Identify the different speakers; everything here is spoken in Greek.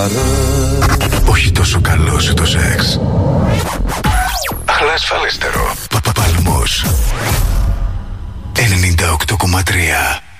Speaker 1: Όχι τόσο καλό σε το σεξ, αλλά ασφαλέστερο. Παλμός 98,3.